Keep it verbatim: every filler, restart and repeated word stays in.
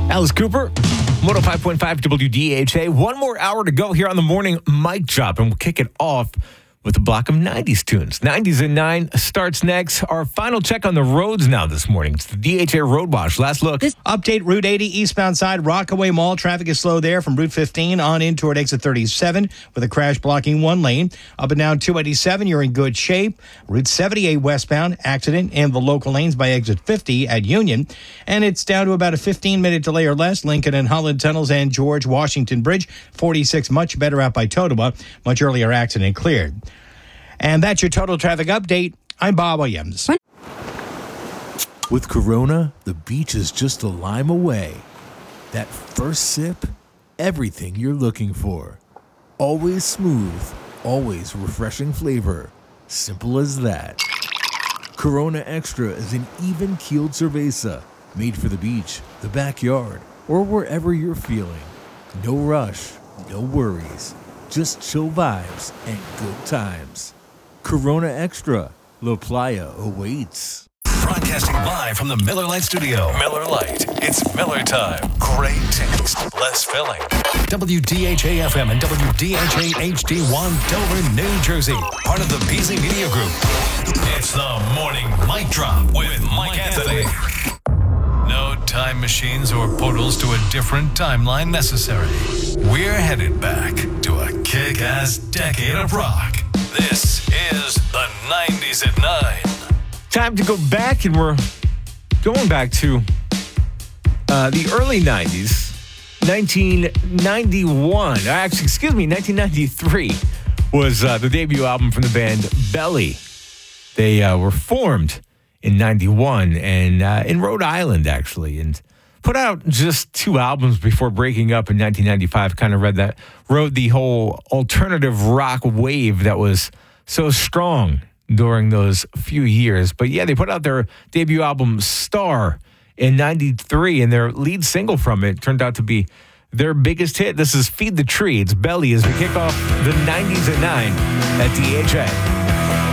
Alice Cooper, one oh five point five W D H A. One more hour to go here on the morning mic drop, and we'll kick it off with a block of nineties tunes. nineties at nine starts next. Our final check on the roads now this morning. It's the D H A Road Watch. Last look. This update, Route eighty eastbound side, Rockaway Mall. Traffic is slow there from Route fifteen on in toward exit thirty-seven with a crash blocking one lane. Up and down two eighty-seven, you're in good shape. Route seventy-eight westbound, accident in the local lanes by exit fifty at Union. And it's down to about a fifteen-minute delay or less. Lincoln and Holland Tunnels and George Washington Bridge. forty-six, much better out by Totowa. Much earlier accident cleared. And that's your total traffic update. I'm Bob Williams. With Corona, the beach is just a lime away. That first sip, everything you're looking for. Always smooth, always refreshing flavor. Simple as that. Corona Extra is an even-keeled cerveza made for the beach, the backyard, or wherever you're feeling. No rush, no worries. Just chill vibes and good times. Corona Extra, La Playa awaits. Broadcasting live from the Miller Lite studio. Miller Lite. It's Miller time. Great taste, less filling. W D H A F M and W D H A H D one, Dover, New Jersey. Part of the Beasley Media Group. It's the morning mic drop with Mike Anthony. No time machines or portals to a different timeline necessary. We're headed back to a kick-ass decade of rock. This is the nineties at nine. Time to go back, and we're going back to uh, the early nineties. nineteen ninety-one, actually, excuse me, nineteen ninety-three was uh, the debut album from the band Belly. They uh, were formed in ninety-one and uh, in Rhode Island, actually, and put out just two albums before breaking up in nineteen ninety-five. Kind of read that, rode the whole alternative rock wave that was so strong during those few years. But yeah, they put out their debut album Star in ninety-three, and their lead single from it turned out to be their biggest hit. This is Feed the Tree. It's Belly as we kick off the nineties at nine at D H A.